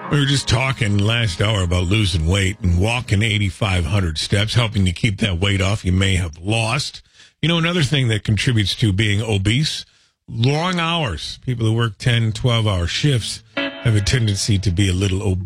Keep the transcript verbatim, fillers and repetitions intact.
We were just talking last hour about losing weight and walking eighty-five hundred steps, helping to keep that weight off you may have lost. You know, another thing that contributes to being obese, long hours. People who work ten, twelve-hour shifts have a tendency to be a little obese.